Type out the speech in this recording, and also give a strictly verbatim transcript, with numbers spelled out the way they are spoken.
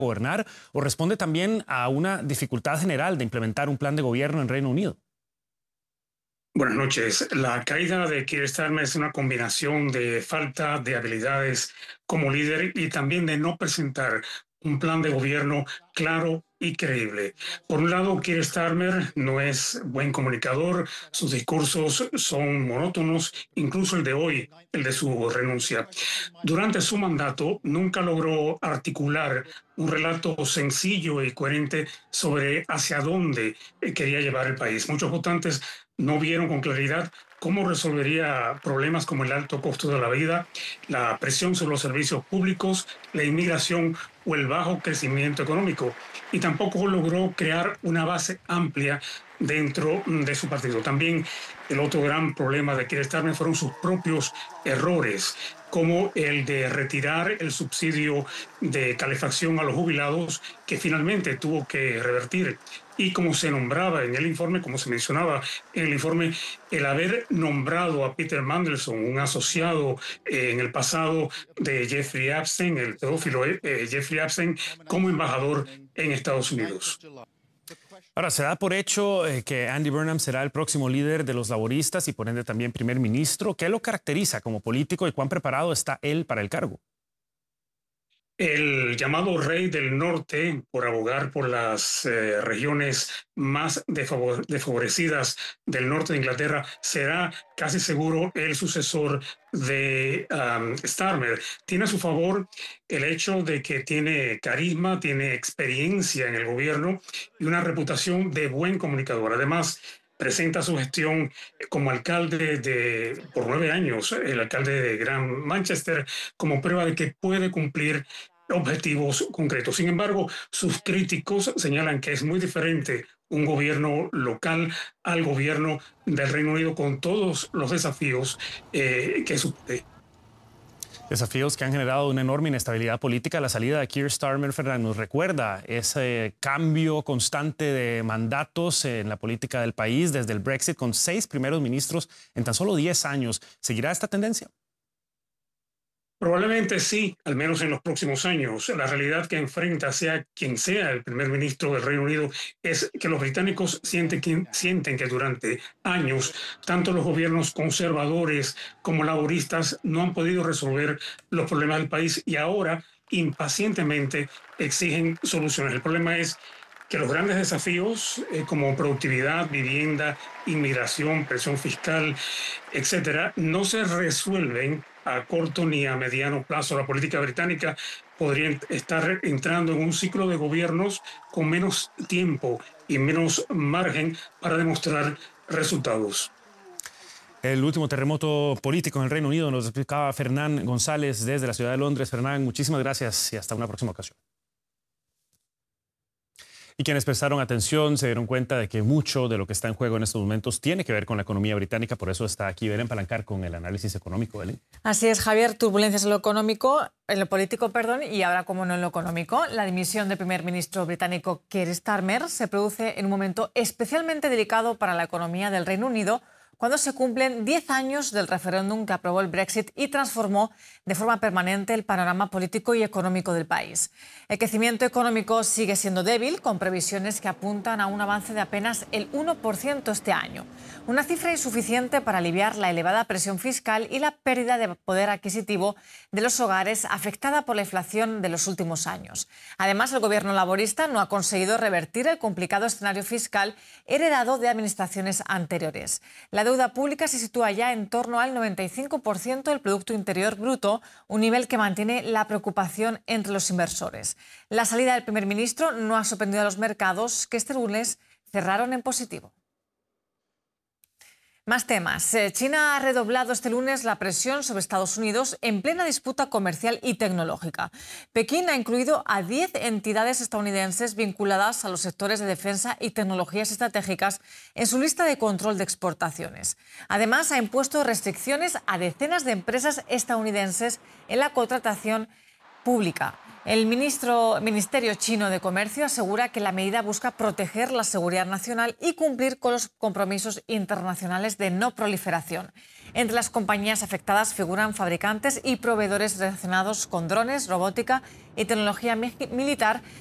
gobernar o responde también a una dificultad general de implementar un plan de gobierno en Reino Unido? Buenas noches. La caída de Keir Starmer es una combinación de falta de habilidades como líder y también de no presentar un plan de gobierno claro y creíble. Por un lado, Keir Starmer no es buen comunicador, sus discursos son monótonos, incluso el de hoy, el de su renuncia. Durante su mandato, nunca logró articular un relato sencillo y coherente sobre hacia dónde quería llevar el país. Muchos votantes no vieron con claridad cómo resolvería problemas como el alto costo de la vida, la presión sobre los servicios públicos, la inmigración o el bajo crecimiento económico. Y tampoco logró crear una base amplia dentro de su partido. También el otro gran problema de Keir Starmer fueron sus propios errores, como el de retirar el subsidio de calefacción a los jubilados, que finalmente tuvo que revertir. Y como se nombraba en el informe, como se mencionaba en el informe, el haber nombrado a Peter Mandelson, un asociado eh, en el pasado de Jeffrey Epstein, el pedófilo eh, Jeffrey Epstein, como embajador en Estados Unidos. Ahora, se da por hecho eh, que Andy Burnham será el próximo líder de los laboristas y por ende también primer ministro. ¿Qué lo caracteriza como político y cuán preparado está él para el cargo? El llamado rey del norte, por abogar por las eh, regiones más desfavor desfavorecidas del norte de Inglaterra, será casi seguro el sucesor de um, Starmer. Tiene a su favor el hecho de que tiene carisma, tiene experiencia en el gobierno y una reputación de buen comunicador. Además, presenta su gestión como alcalde de, por nueve años, el alcalde de Gran Manchester, como prueba de que puede cumplir objetivos concretos. Sin embargo, sus críticos señalan que es muy diferente un gobierno local al gobierno del Reino Unido con todos los desafíos eh, que supone. Desafíos que han generado una enorme inestabilidad política. La salida de Keir Starmer, Fernando, nos recuerda ese cambio constante de mandatos en la política del país desde el Brexit, con seis primeros ministros en tan solo diez años. ¿Seguirá esta tendencia? Probablemente sí, al menos en los próximos años. La realidad que enfrenta, sea quien sea el primer ministro del Reino Unido, es que los británicos sienten que, sienten que durante años, tanto los gobiernos conservadores como laboristas no han podido resolver los problemas del país y ahora impacientemente exigen soluciones. El problema es que los grandes desafíos eh, como productividad, vivienda, inmigración, presión fiscal, etcétera, no se resuelven a corto ni a mediano plazo. La política británica podría estar entrando en un ciclo de gobiernos con menos tiempo y menos margen para demostrar resultados. El último terremoto político en el Reino Unido nos explicaba Fernán González desde la ciudad de Londres. Fernán, muchísimas gracias y hasta una próxima ocasión. Y quienes prestaron atención se dieron cuenta de que mucho de lo que está en juego en estos momentos tiene que ver con la economía británica. Por eso está aquí Belén Palancar con el análisis económico. Belén. Así es, Javier. Turbulencias en lo económico, en lo político, perdón, y ahora, como no en lo económico. La dimisión del primer ministro británico Keir Starmer se produce en un momento especialmente delicado para la economía del Reino Unido, cuando se cumplen diez años del referéndum que aprobó el Brexit y transformó de forma permanente el panorama político y económico del país. El crecimiento económico sigue siendo débil, con previsiones que apuntan a un avance de apenas el uno por ciento este año. Una cifra insuficiente para aliviar la elevada presión fiscal y la pérdida de poder adquisitivo de los hogares afectada por la inflación de los últimos años. Además, el gobierno laborista no ha conseguido revertir el complicado escenario fiscal heredado de administraciones anteriores. La deuda pública se sitúa ya en torno al noventa y cinco por ciento del Producto Interior Bruto, un nivel que mantiene la preocupación entre los inversores. La salida del primer ministro no ha sorprendido a los mercados, que este lunes cerraron en positivo. Más temas. China ha redoblado este lunes la presión sobre Estados Unidos en plena disputa comercial y tecnológica. Pekín ha incluido a diez entidades estadounidenses vinculadas a los sectores de defensa y tecnologías estratégicas en su lista de control de exportaciones. Además, ha impuesto restricciones a decenas de empresas estadounidenses en la contratación pública. El ministro, Ministerio Chino de Comercio asegura que la medida busca proteger la seguridad nacional y cumplir con los compromisos internacionales de no proliferación. Entre las compañías afectadas figuran fabricantes y proveedores relacionados con drones, robótica y tecnología mi- militar,